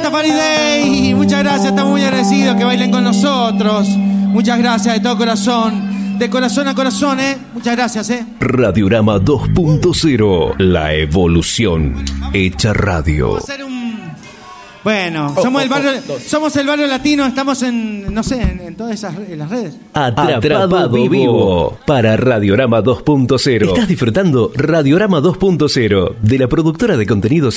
Rastafari Day. Muchas gracias, estamos muy agradecidos que bailen con nosotros. Muchas gracias de todo corazón, de corazón a corazón, Muchas gracias, Radiorama 2.0, la evolución hecha radio. Vamos a hacer Bueno, somos el barrio latino, estamos en, no sé, en todas en las redes. Atrapado vivo para Radiorama 2.0. Estás disfrutando Radiorama 2.0 de la productora de contenidos